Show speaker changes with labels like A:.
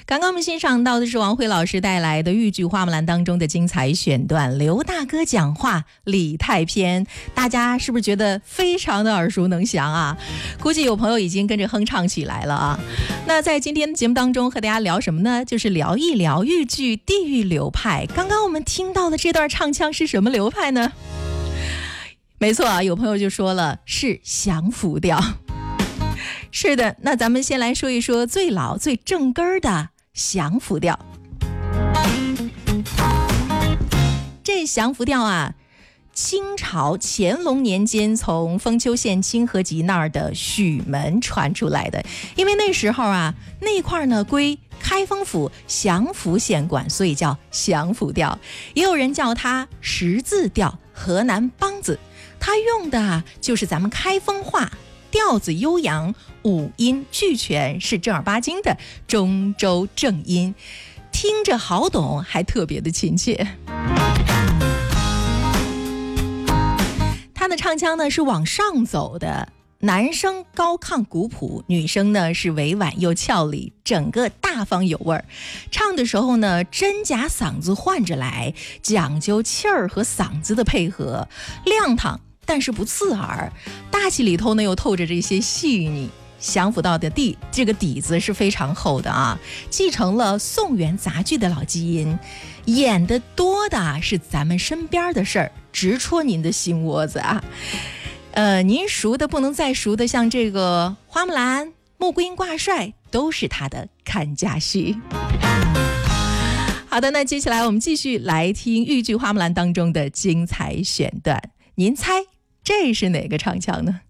A: 刚刚我们欣赏到的是王慧老师带来的豫剧花木兰当中的精彩选段，刘大哥讲话李太偏，大家是不是觉得非常的耳熟能详啊？估计有朋友已经跟着哼唱起来了啊。那在今天的节目当中和大家聊什么呢？就是聊一聊豫剧地域流派。刚刚我们听到的这段唱腔是什么流派呢？没错啊，有朋友就说了，是降服调。是的，那咱们先来说一说最老最正根的降服调。这降服调啊，清朝乾隆年间从封丘县清河集那儿的许门传出来的。因为那时候啊，那块呢归开封府降福县管，所以叫降服调。也有人叫它十字调、河南梆子。它用的就是咱们开封话，调子悠扬，五音俱全，是正儿八经的中州正音，听着好懂，还特别的亲切。他的唱腔呢是往上走的，男声高亢古朴，女声呢是委婉又俏丽，整个大方有味儿。唱的时候呢，真假嗓子换着来，讲究气儿和嗓子的配合，亮堂但是不刺耳，大气里头呢又透着这些细腻。降服道的这个底子是非常厚的啊，继承了宋元杂剧的老基因，演的多的是咱们身边的事儿，直戳您的心窝子啊。您熟的不能再熟的，像这个花木兰、穆桂英挂帅，都是他的看家戏。好的，那接下来我们继续来听豫剧花木兰当中的精彩选段，您猜这是哪个唱腔呢？